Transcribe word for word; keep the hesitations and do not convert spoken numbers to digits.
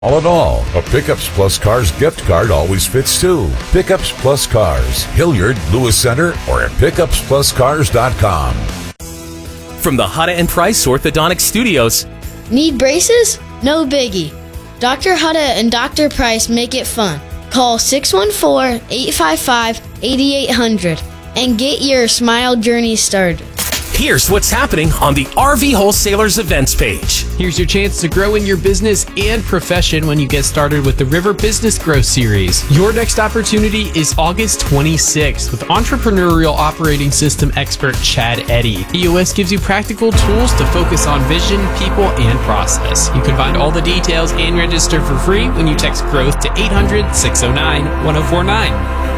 All in all, a Pickups Plus Cars gift card always fits too. Pickups Plus Cars, Hilliard, Lewis Center, or at pickups plus cars dot com. From the Hutta and Price Orthodontic Studios. Need braces? No biggie. Doctor Hutta and Doctor Price make it fun. Call six one four, eight five five, eight eight zero zero and get your smile journey started. Here's what's happening on the R V Wholesalers events page. Here's your chance to grow in your business and profession when you get started with the River Business Growth Series. Your next opportunity is August twenty-sixth with entrepreneurial operating system expert Chad Eddy. E O S gives you practical tools to focus on vision, people, and process. You can find all the details and register for free when you text growth to eight hundred, six oh nine, one oh four nine.